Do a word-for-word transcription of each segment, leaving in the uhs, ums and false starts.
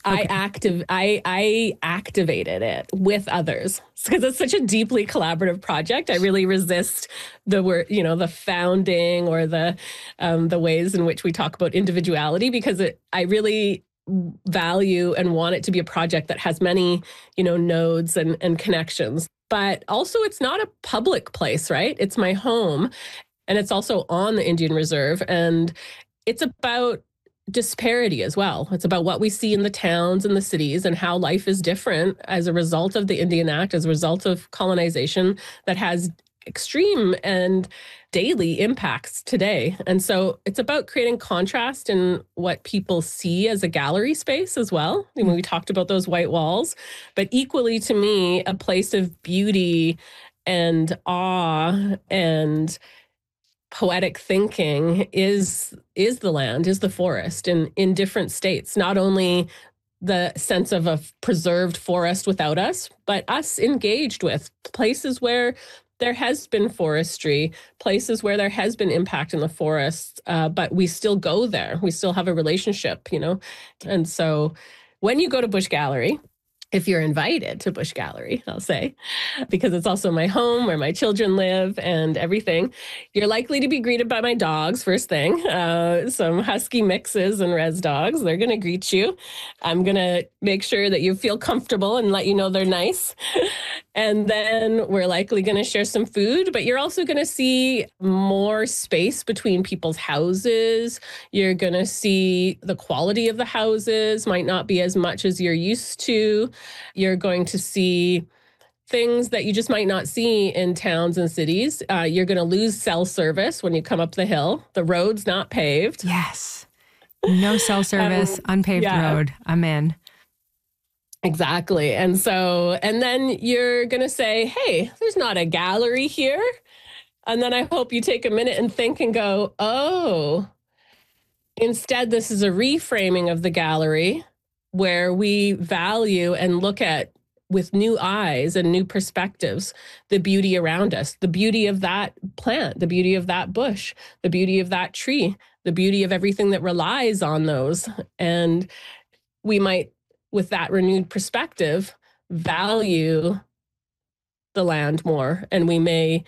I Okay. active I I activated it with others because it's such a deeply collaborative project. I really resist the word, you know, the founding or the um, the ways in which we talk about individuality because it I really value and want it to be a project that has many, you know, nodes and and connections. But also it's not a public place, right? It's my home and it's also on the Indian Reserve and it's about disparity as well. It's about what we see in the towns and the cities and how life is different as a result of the Indian Act, as a result of colonization that has extreme and daily impacts today. And so it's about creating contrast in what people see as a gallery space as well. I mean, we talked about those white walls, but equally to me, a place of beauty and awe and poetic thinking is is the land, is the forest in in different states, not only the sense of a preserved forest without us, but us engaged with places where there has been forestry, places where there has been impact in the forests, uh, but we still go there. We still have a relationship, you know? And so when you go to Bush Gallery, if you're invited to Bush Gallery, I'll say, because it's also my home where my children live and everything, you're likely to be greeted by my dogs first thing, uh, some husky mixes and res dogs. They're going to greet you. I'm going to make sure that you feel comfortable and let you know they're nice. And then we're likely going to share some food, but you're also going to see more space between people's houses. You're going to see the quality of the houses might not be as much as you're used to. You're going to see things that you just might not see in towns and cities. Uh, you're going to lose cell service when you come up the hill. The road's not paved. Yes. No cell service, um, unpaved yeah. road. I'm in. Exactly. And so, and then you're going to say, hey, there's not a gallery here. And then I hope you take a minute and think and go, oh, instead, this is a reframing of the gallery where we value and look at with new eyes and new perspectives, the beauty around us, the beauty of that plant, the beauty of that bush, the beauty of that tree, the beauty of everything that relies on those. And we might, with that renewed perspective, value the land more. And we may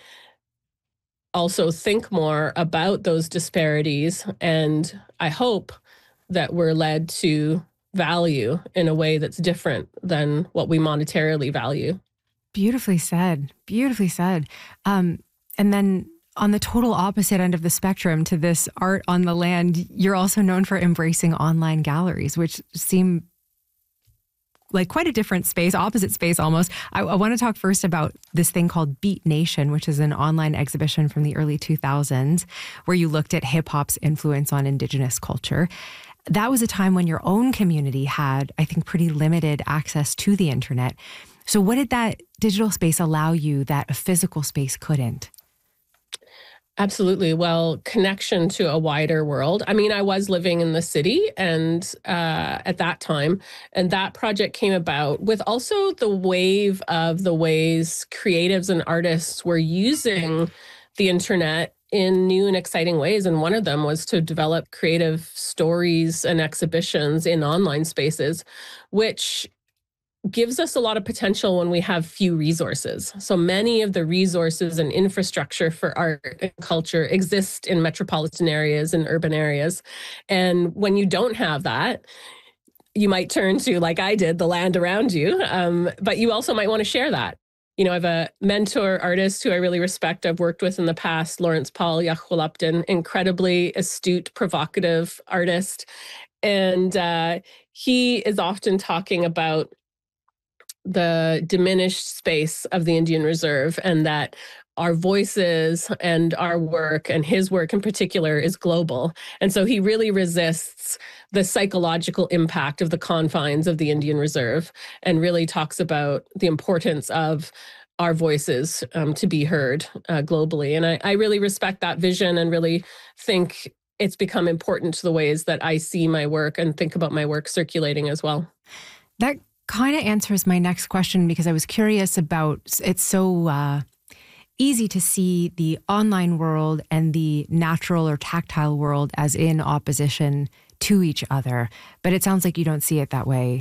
also think more about those disparities. And I hope that we're led to value in a way that's different than what we monetarily value. Beautifully said. Beautifully said. Um, and then on the total opposite end of the spectrum to this art on the land, you're also known for embracing online galleries, which seem like quite a different space, opposite space almost. I, I want to talk first about this thing called Beat Nation, which is an online exhibition from the early two thousands, where you looked at hip hop's influence on Indigenous culture. That was a time when your own community had, I think, pretty limited access to the internet. So what did that digital space allow you that a physical space couldn't? Absolutely. Well, connection to a wider world. I mean, I was living in the city and uh, at that time, and that project came about with also the wave of the ways creatives and artists were using the internet in new and exciting ways. And one of them was to develop creative stories and exhibitions in online spaces, which gives us a lot of potential when we have few resources. So many of the resources and infrastructure for art and culture exist in metropolitan areas and urban areas. And when you don't have that, you might turn to, like I did, the land around you. Um, but you also might want to share that. You know, I have a mentor artist who I really respect, I've worked with in the past, Lawrence Paul Yahualupton, incredibly astute, provocative artist. And uh, he is often talking about the diminished space of the Indian Reserve and that our voices and our work, and his work in particular, is global. And so he really resists the psychological impact of the confines of the Indian Reserve and really talks about the importance of our voices um, to be heard uh, globally. And I, I really respect that vision and really think it's become important to the ways that I see my work and think about my work circulating as well. That kind of answers my next question, because I was curious about, it's so uh, easy to see the online world and the natural or tactile world as in opposition to each other, but it sounds like you don't see it that way.